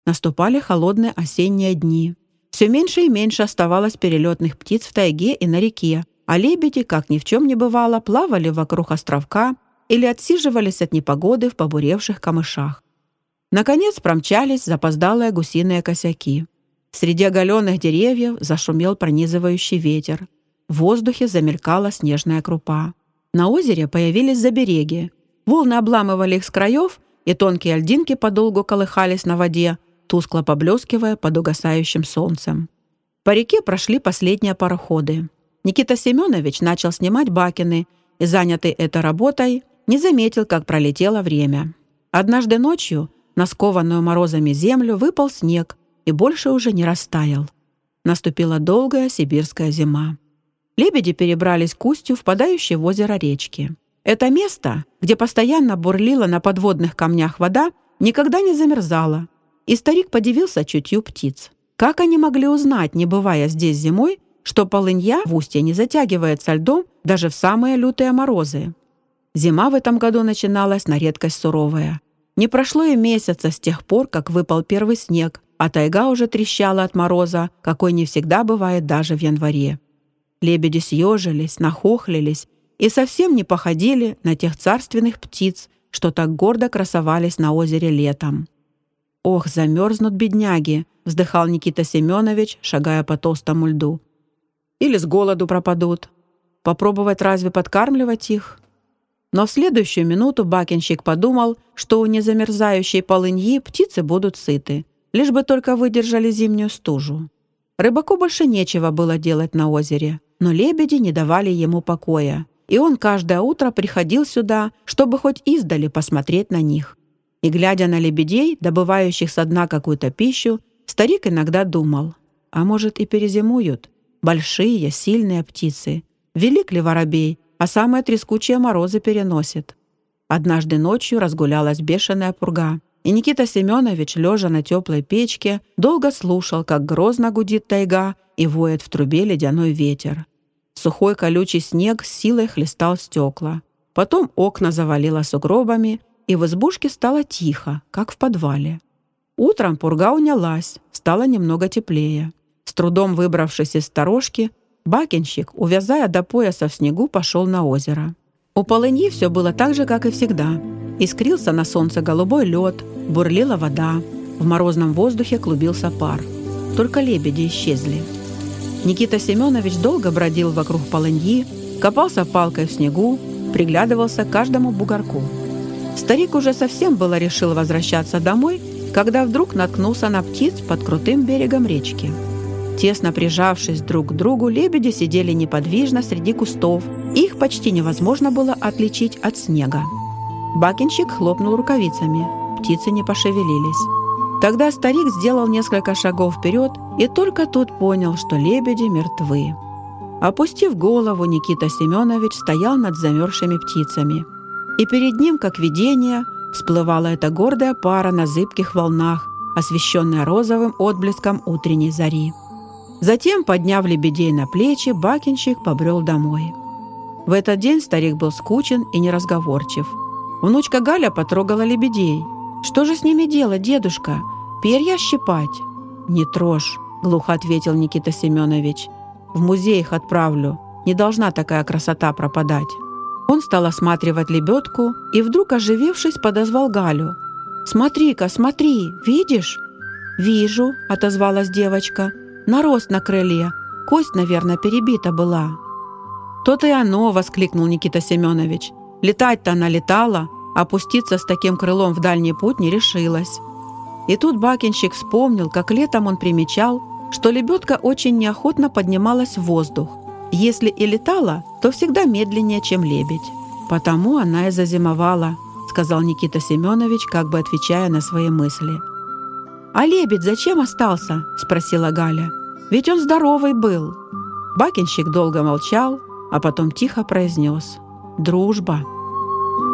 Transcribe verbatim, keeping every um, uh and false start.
Наступали холодные осенние дни. Все меньше и меньше оставалось перелетных птиц в тайге и на реке, а лебеди, как ни в чем не бывало, плавали вокруг островка или отсиживались от непогоды в побуревших камышах. Наконец промчались запоздалые гусиные косяки. Среди оголенных деревьев зашумел пронизывающий ветер. В воздухе замелькала снежная крупа. На озере появились забереги. Волны обламывали их с краев, и тонкие льдинки подолгу колыхались на воде, тускло поблескивая под угасающим солнцем. По реке прошли последние пароходы. Никита Семенович начал снимать бакины и, занятый этой работой, не заметил, как пролетело время. Однажды ночью на скованную морозами землю выпал снег и больше уже не растаял. Наступила долгая сибирская зима. Лебеди перебрались к устью, впадающей в озеро речки. Это место, где постоянно бурлила на подводных камнях вода, никогда не замерзало, и старик подивился чутью птиц. Как они могли узнать, не бывая здесь зимой, что полынья в устье не затягивается льдом даже в самые лютые морозы? Зима в этом году начиналась на редкость суровая. Не прошло и месяца с тех пор, как выпал первый снег, а тайга уже трещала от мороза, какой не всегда бывает даже в январе. Лебеди съежились, нахохлились и совсем не походили на тех царственных птиц, что так гордо красовались на озере летом. «Ох, замерзнут бедняги!» — вздыхал Никита Семенович, шагая по толстому льду. «Или с голоду пропадут. Попробовать разве подкармливать их?» Но в следующую минуту бакенщик подумал, что у незамерзающей полыньи птицы будут сыты, лишь бы только выдержали зимнюю стужу. Рыбаку больше нечего было делать на озере, но лебеди не давали ему покоя, и он каждое утро приходил сюда, чтобы хоть издали посмотреть на них. И, глядя на лебедей, добывающих со дна какую-то пищу, старик иногда думал, а может и перезимуют. Большие, сильные птицы. Велик ли воробей, а самые трескучие морозы переносит. Однажды ночью разгулялась бешеная пурга, и Никита Семенович, лежа на теплой печке, долго слушал, как грозно гудит тайга и воет в трубе ледяной ветер. Сухой колючий снег с силой хлестал стекла. Потом окна завалило сугробами, и в избушке стало тихо, как в подвале. Утром пурга унялась, стало немного теплее. С трудом выбравшись из сторожки, бакенщик, увязая до пояса в снегу, пошел на озеро. У полыньи все было так же, как и всегда. Искрился на солнце голубой лед, бурлила вода, в морозном воздухе клубился пар. Только лебеди исчезли. Никита Семенович долго бродил вокруг полыньи, копался палкой в снегу, приглядывался к каждому бугорку. Старик уже совсем было решил возвращаться домой, когда вдруг наткнулся на птиц под крутым берегом речки. Тесно прижавшись друг к другу, лебеди сидели неподвижно среди кустов, и их почти невозможно было отличить от снега. Бакенщик хлопнул рукавицами, птицы не пошевелились. Тогда старик сделал несколько шагов вперед и только тут понял, что лебеди мертвы. Опустив голову, Никита Семенович стоял над замерзшими птицами. И перед ним, как видение, всплывала эта гордая пара на зыбких волнах, освещенная розовым отблеском утренней зари. Затем, подняв лебедей на плечи, бакенщик побрел домой. В этот день старик был скучен и неразговорчив. Внучка Галя потрогала лебедей. «Что же с ними делать, дедушка? Перья щипать?» «Не трожь», — глухо ответил Никита Семенович. «В музей их отправлю. Не должна такая красота пропадать». Он стал осматривать лебедку и, вдруг оживившись, подозвал Галю. «Смотри-ка, смотри, видишь?» «Вижу», — отозвалась девочка. «Нарост на крыле. Кость, наверное, перебита была». «То-то и оно», — воскликнул Никита Семенович. «Летать-то она летала, а опуститься с таким крылом в дальний путь не решилась». И тут бакенщик вспомнил, как летом он примечал, что лебедка очень неохотно поднималась в воздух. Если и летала, то всегда медленнее, чем лебедь. «Потому она и зазимовала», — сказал Никита Семенович, как бы отвечая на свои мысли. «А лебедь зачем остался?» — спросила Галя. «Ведь он здоровый был». Бакенщик долго молчал, а потом тихо произнес: «Дружба».